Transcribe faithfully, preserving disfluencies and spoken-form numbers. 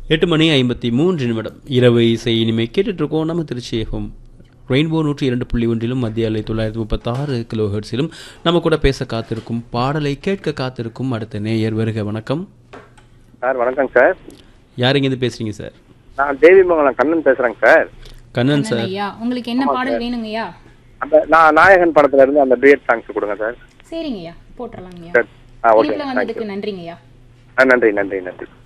எட்டு மணி ஐம்பத்தி மூன்று நிமிடம் இரவு இசை இனிமே கேட்டுட்டு இருக்கோம். நம்ம திருச்சி எஃப்எம் ரெயின்போ நூற்றி இரண்டு புள்ளி ஒன்றிலும் மத்திய அலை தொள்ளாயிரத்தி முப்பத்தி ஆறு கிலோ ஹெர்ட்ஸிலும் நம்ம கூட பேச காத்திருக்கும் பாடலை கேட்க காத்திருக்கும் அடுத்த நேயர் வருக. வணக்கம் சார். வணக்கம் சார். யார் எங்கேருந்து பேசுறீங்க சார்? நான் தேவிமங்கலம் கண்ணன் பேசுறேங்க சார். கண்ணன் சார், ஐயா உங்களுக்கு என்ன பாடல் வேணுங்கய்யா? அந்த நான் நாயகன் படத்துல இருந்து அந்த டூயட் சாங்ஸ் கொடுங்க சார். சரிங்கய்யா, போட்டுறலாங்கய்யா. சார் ஆ ஓகே. வந்ததுக்கு நன்றிங்கய்யா. நன்றி நன்றி நன்றி.